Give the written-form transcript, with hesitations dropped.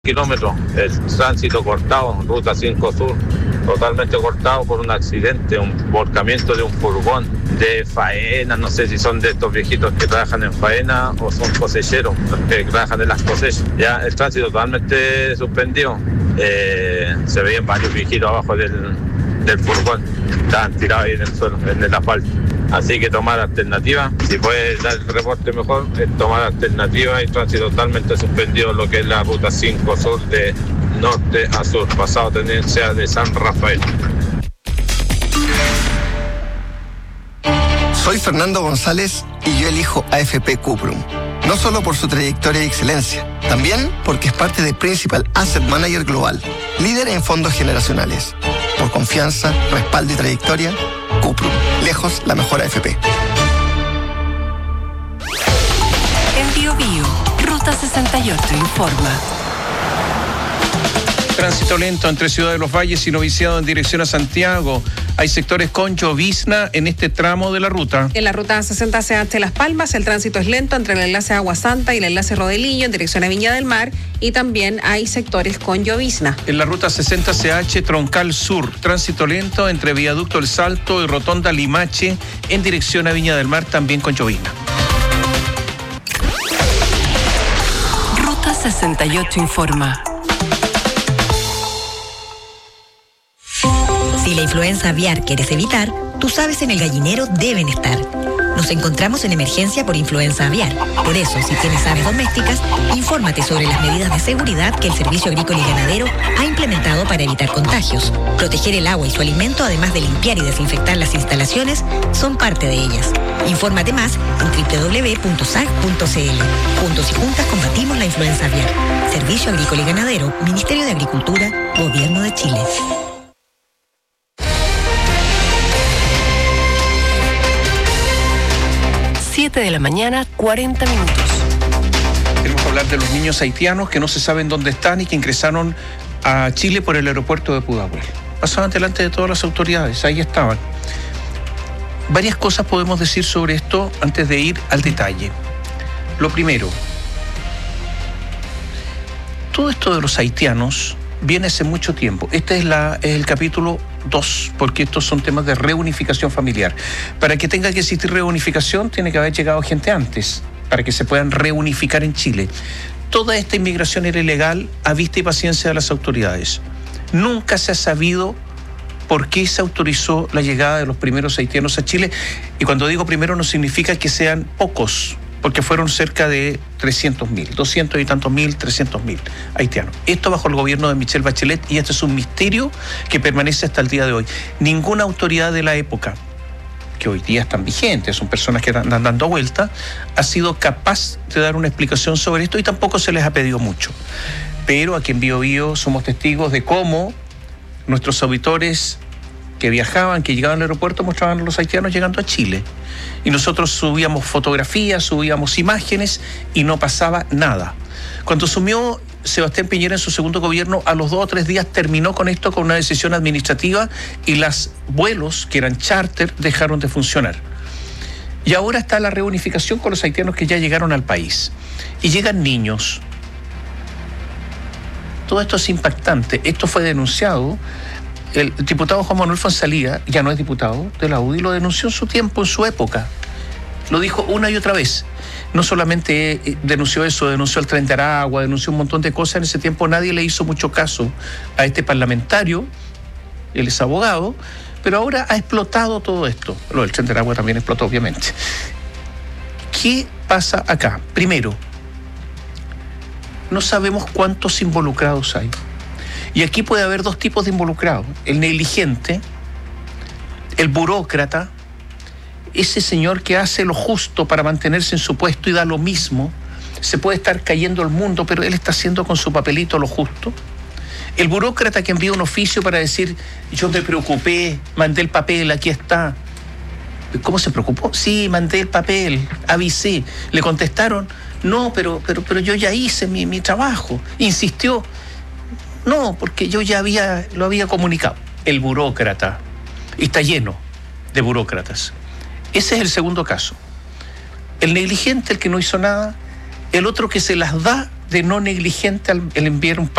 kilómetros, el tránsito cortado, ruta 5 Sur, totalmente cortado por un accidente, un volcamiento de un furgón de faena, no sé si son de estos viejitos que trabajan en faena o son cosecheros, que trabajan en las cosechas. Ya el tránsito totalmente suspendido, se veían varios viejitos abajo del furgón, estaban tirados ahí en el suelo, en el asfalto. Así que tomar alternativa, si puede dar el reporte mejor, es tomar alternativa y tránsito totalmente suspendido lo que es la ruta 5 Sur de norte a sur, pasado tendencia de San Rafael. Soy Fernando González y yo elijo AFP Cuprum. No solo por su trayectoria y excelencia, también porque es parte de Principal Asset Manager Global, líder en fondos generacionales. Por confianza, respaldo y trayectoria, Cuprum, lejos la mejor AFP. En BioBio, Ruta 68 informa. Tránsito lento entre Ciudad de los Valles y Noviciado en dirección a Santiago. Hay sectores con llovizna en este tramo de la ruta. En la ruta 60CH Las Palmas, el tránsito es lento entre el enlace Agua Santa y el enlace Rodelillo en dirección a Viña del Mar, y también hay sectores con llovizna. En la ruta 60CH Troncal Sur, tránsito lento entre Viaducto El Salto y Rotonda Limache en dirección a Viña del Mar, también con llovizna. Ruta 68 informa. Si la influenza aviar quieres evitar, tú sabes en el gallinero deben estar. Nos encontramos en emergencia por influenza aviar. Por eso, si tienes aves domésticas, infórmate sobre las medidas de seguridad que el Servicio Agrícola y Ganadero ha implementado para evitar contagios. Proteger el agua y su alimento, además de limpiar y desinfectar las instalaciones, son parte de ellas. Infórmate más en www.sag.cl. Juntos y juntas combatimos la influenza aviar. Servicio Agrícola y Ganadero, Ministerio de Agricultura, Gobierno de Chile. 7 de la mañana, 40 minutos. Queremos hablar de los niños haitianos que no se saben dónde están y que ingresaron a Chile por el aeropuerto de Pudahuel. Pasaban delante de todas las autoridades, ahí estaban. Varias cosas podemos decir sobre esto antes de ir al detalle. Lo primero, todo esto de los haitianos viene hace mucho tiempo. Este es el capítulo 2, porque estos son temas de reunificación familiar. Para que tenga que existir reunificación, tiene que haber llegado gente antes, para que se puedan reunificar en Chile. Toda esta inmigración era ilegal a vista y paciencia de las autoridades. Nunca se ha sabido por qué se autorizó la llegada de los primeros haitianos a Chile. Y cuando digo primero, no significa que sean pocos, porque fueron cerca de 300.000, 200 y tantos mil, 300.000 haitianos. Esto bajo el gobierno de Michelle Bachelet, y este es un misterio que permanece hasta el día de hoy. Ninguna autoridad de la época, que hoy día están vigentes, son personas que andan dando vuelta, ha sido capaz de dar una explicación sobre esto, y tampoco se les ha pedido mucho. Pero aquí en BioBio somos testigos de cómo nuestros auditores que viajaban, que llegaban al aeropuerto, mostraban a los haitianos llegando a Chile. Y nosotros subíamos fotografías, subíamos imágenes y no pasaba nada. Cuando asumió Sebastián Piñera en su segundo gobierno, a los 2 o 3 días terminó con esto con una decisión administrativa, y los vuelos, que eran charter, dejaron de funcionar. Y ahora está la reunificación con los haitianos que ya llegaron al país. Y llegan niños. Todo esto es impactante. Esto fue denunciado. El diputado Juan Manuel Fonsalía, ya no es diputado de la UDI, lo denunció en su tiempo, en su época. Lo dijo una y otra vez. No solamente denunció eso, denunció el Tren de Aragua, denunció un montón de cosas. En ese tiempo nadie le hizo mucho caso a este parlamentario, él es abogado, pero ahora ha explotado todo esto. Lo del Tren de Aragua también explotó, obviamente. ¿Qué pasa acá? Primero, no sabemos cuántos involucrados hay. Y aquí puede haber 2 tipos de involucrados: el negligente, el burócrata, ese señor que hace lo justo para mantenerse en su puesto y da lo mismo. Se puede estar cayendo el mundo, pero él está haciendo con su papelito lo justo. El burócrata que envía un oficio para decir: yo me preocupé, mandé el papel, aquí está. ¿Cómo se preocupó? Sí, mandé el papel, avisé. Le contestaron: no, pero yo ya hice mi trabajo. Insistió: no, porque yo ya lo había comunicado. El burócrata. Y está lleno de burócratas. Ese es el segundo caso. El negligente, el que no hizo nada. El otro que se las da de no negligente al enviar un